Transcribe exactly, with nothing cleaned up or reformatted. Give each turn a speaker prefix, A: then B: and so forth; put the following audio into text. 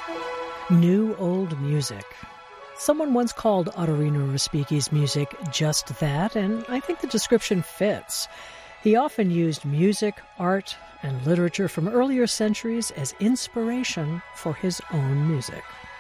A: New old music. Someone once called Ottorino Respighi's music just that, and I think the description fits. He often used music, art, and literature from earlier centuries as inspiration for his own music.